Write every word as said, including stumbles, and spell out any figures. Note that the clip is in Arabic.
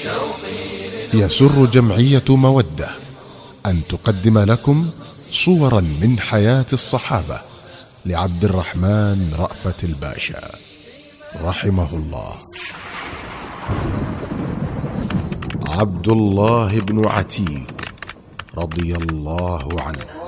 يسر جمعية مودة أن تقدم لكم صورا من حياة الصحابة لعبد الرحمن رأفت الباشا رحمه الله. عبد الله بن عتيك رضي الله عنه.